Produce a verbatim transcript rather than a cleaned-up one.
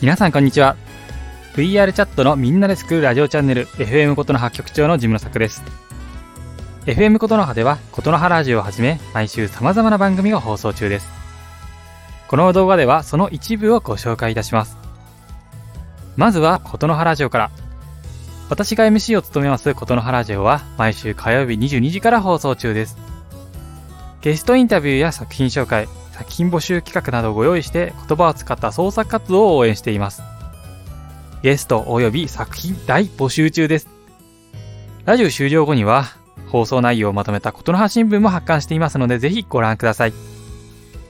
皆さんこんにちは。 ブイアール チャットのみんなで作るラジオチャンネル エフエム ことの葉局長のジムの作です。 エフエム ことの葉ではことの葉ラジオをはじめ毎週様々な番組が放送中です。この動画ではその一部をご紹介いたします。まずはことの葉ラジオから。私が エムシー を務めますことの葉ラジオは毎週火曜日にじゅうにじから放送中です。ゲストインタビューや作品紹介、作品募集企画などをご用意して言葉を使った創作活動を応援しています。ゲスト及び作品大募集中です。ラジオ終了後には放送内容をまとめたことの葉新聞も発刊していますので、ぜひご覧ください。